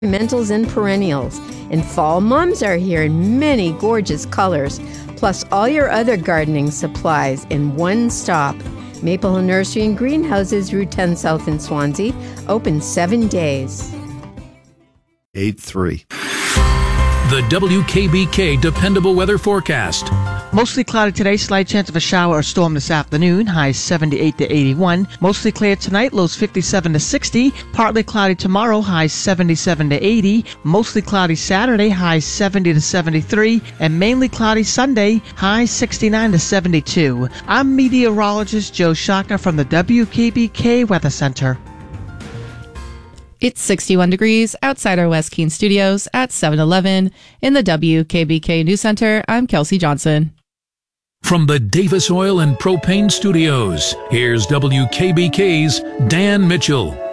ornamentals and perennials. And fall mums are here in many gorgeous colors, plus all your other gardening supplies in one stop. Maple Hill Nursery and Greenhouses, Route 10 South in Swansea, open 7 days. 8-3. The WKBK Dependable Weather Forecast. Mostly cloudy today, slight chance of a shower or storm this afternoon, highs 78 to 81. Mostly clear tonight, lows 57 to 60. Partly cloudy tomorrow, highs 77 to 80. Mostly cloudy Saturday, highs 70 to 73. And mainly cloudy Sunday, highs 69 to 72. I'm meteorologist Joe Shaka from the WKBK Weather Center. It's 61 degrees outside our West Keene studios at 7-Eleven. In the WKBK News Center, I'm Kelsey Johnson. From the Davis Oil and Propane Studios, here's WKBK's Dan Mitchell.